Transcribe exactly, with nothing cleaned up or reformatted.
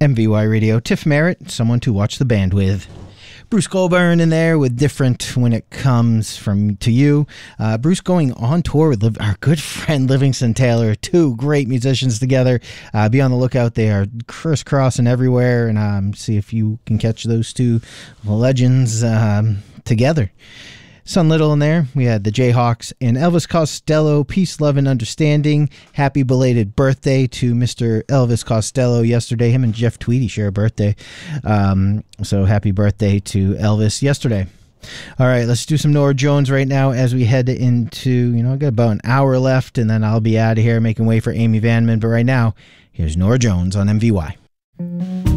M V Y Radio, Tiff Merritt, someone to watch the band with. Bruce Goldburn in there with Different When It Comes From To You. Uh, Bruce going on tour with Liv- our good friend Livingston Taylor, two great musicians together. Uh, be on the lookout. They are crisscrossing everywhere, and um, see if you can catch those two legends um, together. Son Little in there. We had the Jayhawks and Elvis Costello, Peace, Love, and Understanding. Happy belated birthday to Mister Elvis Costello yesterday. Him and Jeff Tweedy share a birthday. Um, so happy birthday to Elvis yesterday. All right, let's do some Norah Jones right now as we head into, you know, I got about an hour left, and then I'll be out of here making way for Amy Vanman. But right now, here's Norah Jones on M V Y.